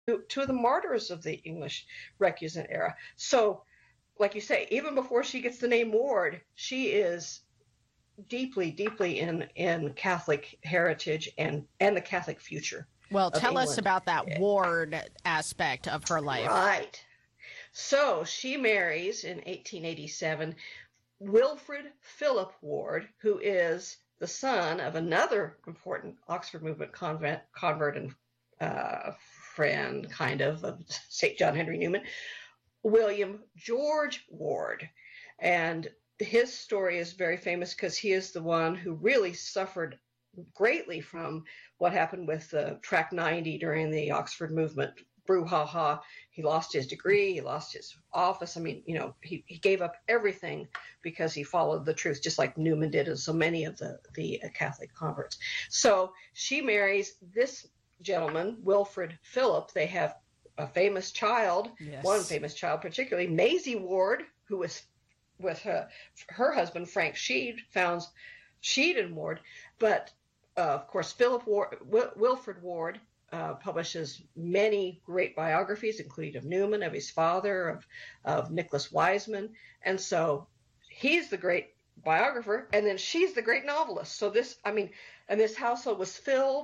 two of the martyrs of the English recusant era. So, like you say, even before she gets the name Ward, she is deeply, deeply in Catholic heritage and the Catholic future Well, of tell us England. about that Ward aspect of her life. Right. So she marries in 1887 Wilfrid Philip Ward, who is the son of another important Oxford movement convert and friend, kind of St. John Henry Newman, William George Ward. And his story is very famous because he is the one who really suffered greatly from what happened with Track 90 during the Oxford movement brouhaha. He lost his degree, he lost his office. I mean, he gave up everything because he followed the truth, just like Newman did and so many of the Catholic converts. So she marries this gentleman, Wilfrid Philip. They have a famous child, yes. One famous child particularly, Maisie Ward, who was with her husband, Frank Sheed, founds Sheed and Ward. But, of course, Wilfrid Ward publishes many great biographies, including of Newman, of his father, of Nicholas Wiseman. And so he's the great biographer, and then she's the great novelist. So their household was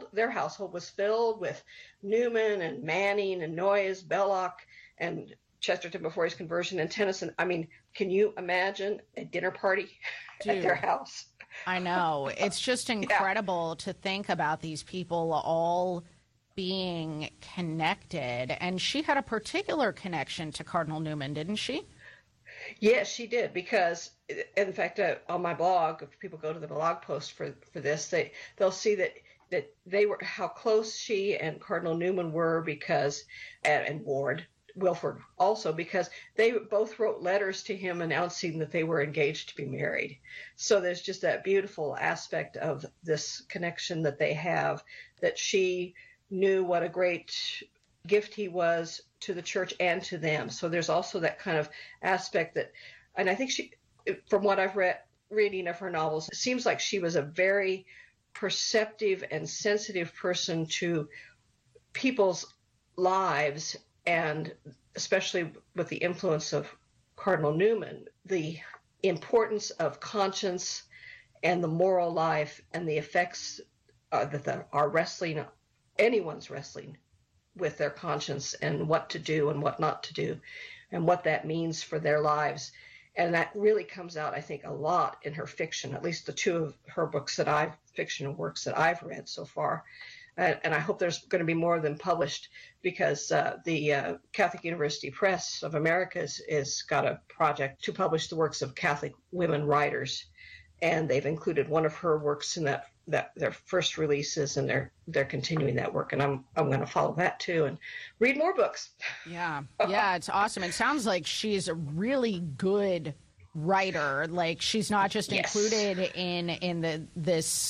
filled with Newman and Manning and Noyes, Belloc, and Chesterton before his conversion, and Tennyson. I mean, can you imagine a dinner party at their house? I know. It's just incredible to think about these people all being connected. And she had a particular connection to Cardinal Newman, didn't she? Yes, she did, because, in fact, on my blog, if people go to the blog post for this, they'll see that they were, how close she and Cardinal Newman were, because, and Wilfrid also, because they both wrote letters to him announcing that they were engaged to be married. So there's just that beautiful aspect of this connection that they have, that she knew what a great gift he was to the church and to them. So there's also that kind of aspect that, and I think she, from what I've reading of her novels, it seems like she was a very perceptive and sensitive person to people's lives, and especially with the influence of Cardinal Newman, the importance of conscience and the moral life and the effects that are wrestling, anyone's wrestling with their conscience, and what to do and what not to do, and what that means for their lives. And that really comes out, I think, a lot in her fiction, at least the two of her books fictional works that I've read so far. And I hope there's going to be more of them published, because the Catholic University Press of America is got a project to publish the works of Catholic women writers, and they've included one of her works in that their first releases, and they're continuing that work, and I'm going to follow that too and read more books. Yeah, it's awesome. It sounds like she's a really good writer. Like, she's not just included in this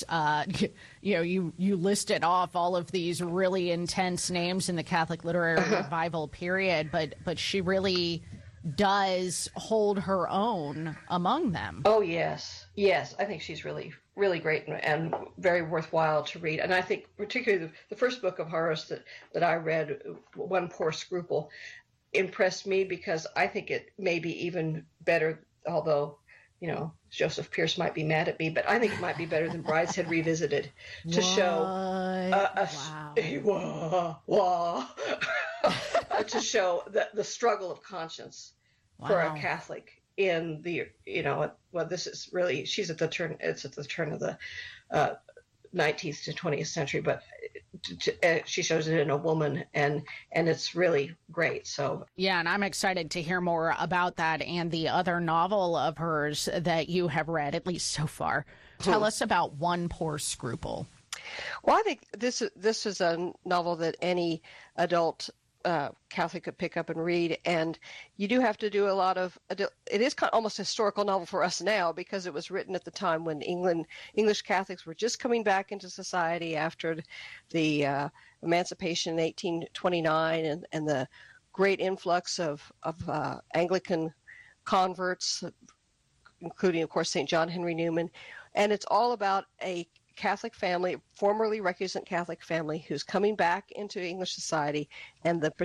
you listed off all of these really intense names in the Catholic literary revival period, but she really does hold her own among them. Oh yes, I think she's really, really great and very worthwhile to read. And I think particularly the first book of hers that I read, One Poor Scruple, impressed me, because I think it may be even better, although, Joseph Pierce might be mad at me, but I think it might be better than Brideshead Revisited, to show to show the struggle of conscience for a Catholic in the, this is really, it's at the turn of the 19th to 20th century, but she shows it in a woman, and it's really great. So yeah, and I'm excited to hear more about that and the other novel of hers that you have read, at least so far. Tell us about One Poor Scruple. Well, I think this is a novel that any adult Catholic could pick up and read, and you do have to do a lot of. It is kind of almost a historical novel for us now, because it was written at the time when English Catholics were just coming back into society after the emancipation in 1829, and the great influx of Anglican converts, including, of course, St. John Henry Newman, and it's all about a Catholic family, formerly recusant Catholic family, who's coming back into English society, and the